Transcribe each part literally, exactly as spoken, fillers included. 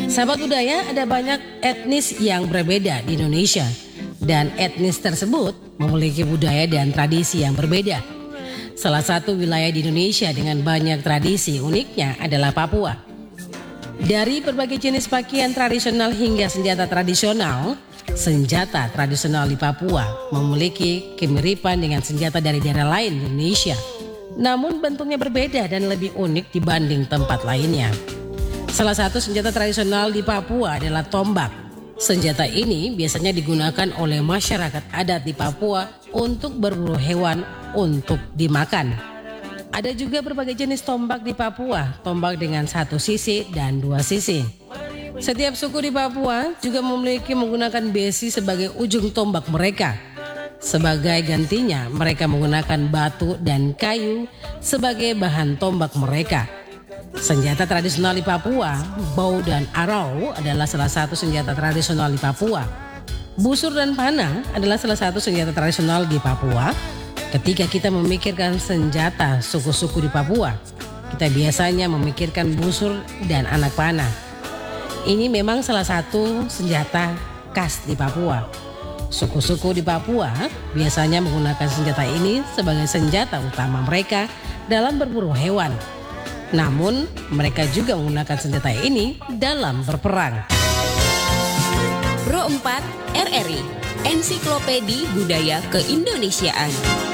Sahabat budaya, ada banyak etnis yang berbeda di Indonesia dan etnis tersebut memiliki budaya dan tradisi yang berbeda. Salah satu wilayah di Indonesia dengan banyak tradisi uniknya adalah Papua. Dari berbagai jenis pakaian tradisional hingga senjata tradisional, senjata tradisional di Papua memiliki kemiripan dengan senjata dari daerah lain di Indonesia. Namun bentuknya berbeda dan lebih unik dibanding tempat lainnya. Salah satu senjata tradisional di Papua adalah tombak. Senjata ini biasanya digunakan oleh masyarakat adat di Papua untuk berburu hewan untuk dimakan. Ada juga berbagai jenis tombak di Papua, tombak dengan satu sisi dan dua sisi. Setiap suku di Papua juga memiliki menggunakan besi sebagai ujung tombak mereka. Sebagai gantinya, mereka menggunakan batu dan kayu sebagai bahan tombak mereka. Senjata tradisional di Papua, bau dan arau adalah salah satu senjata tradisional di Papua. Busur dan panah adalah salah satu senjata tradisional di Papua. Ketika kita memikirkan senjata suku-suku di Papua, kita biasanya memikirkan busur dan anak panah. Ini memang salah satu senjata khas di Papua. Suku-suku di Papua biasanya menggunakan senjata ini sebagai senjata utama mereka dalam berburu hewan. Namun, mereka juga menggunakan senjata ini dalam berperang. Pro empat R R I, Ensiklopedi Budaya Keindonesiaan.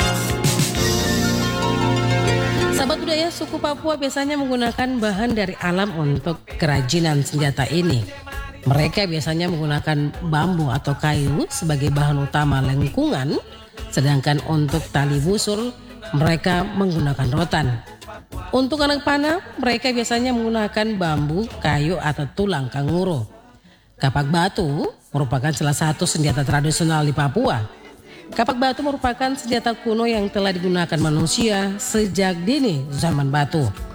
Sahabat budaya, suku Papua biasanya menggunakan bahan dari alam untuk kerajinan senjata ini. Mereka biasanya menggunakan bambu atau kayu sebagai bahan utama lengkungan, sedangkan untuk tali busur mereka menggunakan rotan. Untuk anak panah, mereka biasanya menggunakan bambu, kayu atau tulang kanguru. Kapak batu merupakan salah satu senjata tradisional di Papua. Kapak batu merupakan senjata kuno yang telah digunakan manusia sejak dini zaman batu.